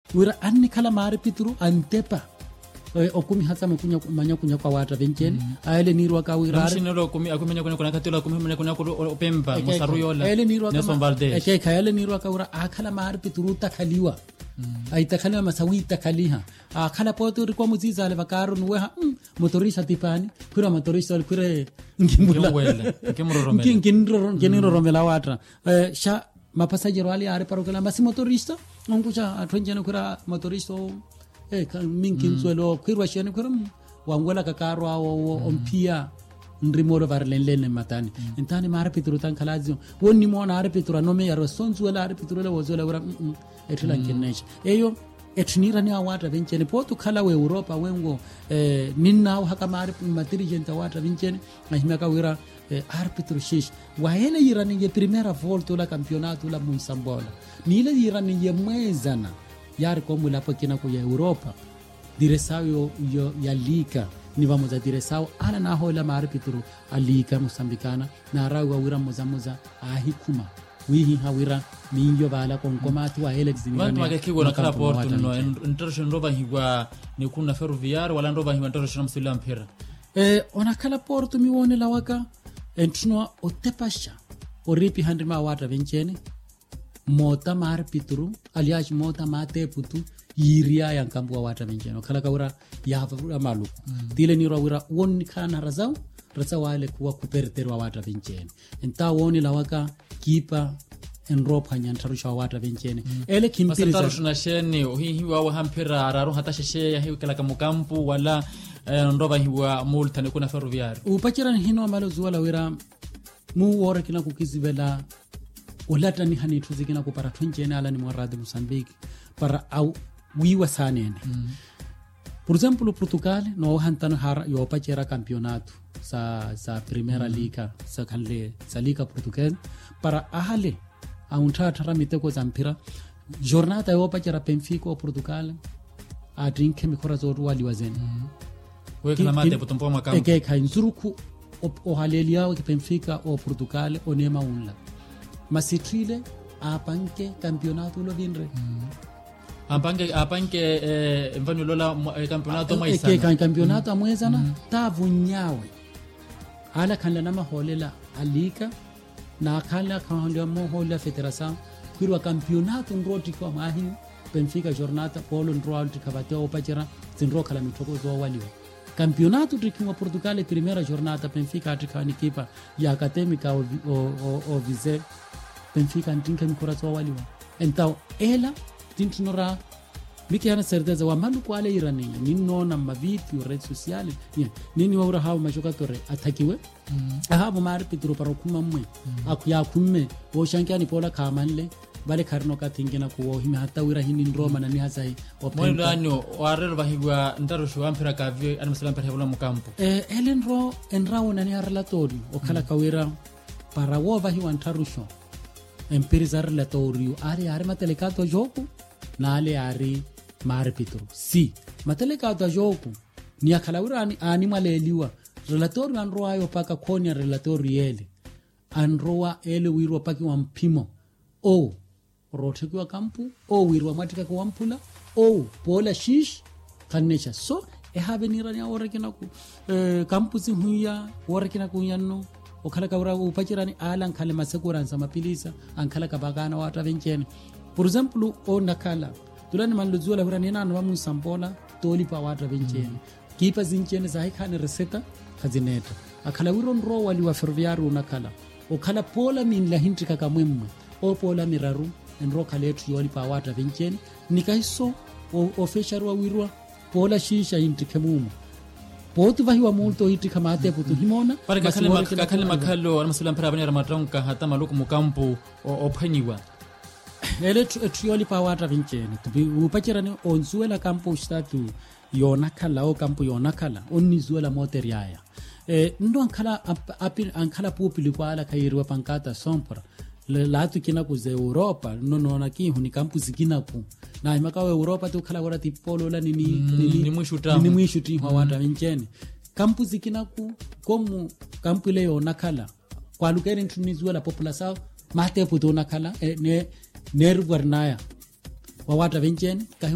wira anni kala mari pitru antepa okumi hata manya kunya kwa wata venkeni aele nirwa ka wirare shinelo okumi akumenya kuna katela okumi menya kuna opemba musaruyola Nelson Valdez kaele nirwa ka wira akala mari pitru takhaliwa aitakhala masawi takhaliha akhala poto ri kwa muziza ale vakaro nuwe motorista tipani kura motorista al kure ngimuro romela watra sha mapasajero ali are parokela masi motorista onkucha atwenjena kura motorista minkin suelo kwirwa shene kura wangwela kakaro awo ompia ndrimoro varlenlene matani intani mara pitru tan kalazio wonni mona are pitru no me yaro sonzuela are pitru le wozola ura etla kinnesh eyo etnira ni awata vincene potu khala we Europa wengo ninna haka mari matirigenta wata vincene mahimaka wira arbitro shish waele irani ye primera volta la campionato la Monsambola nile irani ye mwezana yar como la pakina ku ya Europa diresao yo ya liga ni vamos a diresao ala na hola arbitro a liga mosambicana na rawa wira mozamoza ahikuma wihi hawira minyo bala konkomatu wa hele zinirani wantu wakekiwa na kala portu no international roba hiwa ni kuna ferroviario wala roba hiwa international msila mpira ona kala portu miwone la waka entno otepasha oripi handima wata vencene mota mar pitru alias mota mate putu yiria yang kambu wata vencene kala kawra ya havura malu tile ni rawira won kana razau wale kuwa kuperterwa wata vencene enta woni la waka kipa enropa nyantarusha wata vencene ele kimpiri tarushna sheni hiwa wa hampira araru hata sheshe ya hiwa kala kamukampu wala ndoba hiwa multa ne kuna ferroviario upachira hino amalo zuwala wira mu wore kina kukizibela olata ni hani tuzikina kupara vencene ala ni morade Mozambique para au wiwa sanene por exemplo Portugal no hantano har yo pachira campeonato sa primera liga sa kanle sa liga portuguesa para ahale auntata miteko zampira jornada yo pachira Benfica o Portugal a drinke mikora zoru wali wazen we kana mate potompo makampo eke kainturuku o halelia o Benfica o Portugal o nema unla masitrile a panke campeonato lo vinre apanke mfano lola campeonato maisana eke campeonato amwezana tavunyawe ala kanla nama holela alika na kala kanla mo holela federação kirwa campeonato nroti kwa mahi Benfica jornada polo nroal tikabateo pachira zinro kala mitoko zo waliwa campeonato trikiwa Portugal primeira jornada Benfica atikani kipa ya academica o vize Benfica ntinka mikorazo waliwa então ela tintinora miki ana certeza wa malu kwa ale irani ninno na maviti redes sociales nini waura hawo majokatore atakiwe ahabo mari pitro parokuma mwe akuya kumme wo shankani pola kamanle bale karno ka tingina kuwo himi hata wira hini ndroma na ni hazai mwendo anyo warero bahigwa ndarushu ampira kavyo ana musala mpira hebula mukampo elenro enrawo na ni relatori okala kawira para wo bahiwa ntarusho empiriza relatorio ari matelekato joku na ale ari mare pitro si matelekato joku ni akalawira ani maleliwa relatorio anroa yo paka konya relatorio ele anroa ele wirwa paki wa mpimo o rotekiwa kampu o wirwa matika kwa mpula o pola shish kanesha so habe nirani aworekina ku kampu sinhuya worekina ku yanno okhala kawra upachirani ala nkhale masekura nsama pilisa ankhala kabagana wata vencene por exemplo o nakala tulani manluzuela hurani nana wa Monsambola toli pa wata vencene kipa zincene za hikane reseta kazineta akhala wiron ro wali wa ferroviario nakala okhala pola min la hintrika kamwemwe o pola miraru enro kaletu yoli pa wata vencene nikaiso o fesharwa wirwa pola shisha hintrike mumu potu vahiwa multo hiti kama ate putu himona para kakale makalo almasula mpira bani ramatronka hata maluku mukampo ophanyiwa ele trioli pa wata vincene tubi upachirani onzuela kampo statu yona kala o kampo yona kala onizuela moteriaya ndo ankala pupili kwa ala kairwa pankata sompra latu kina kuze Europa nona ki huni kampu zikina ku na imakawa Europa tu kala wala tipolo la nini mwishuti wata vincene kampu zikina ku komu kampu leo nakala kwa lukeni ntunizuela populasa mate puto nakala ne nerugwarnaya wata vincene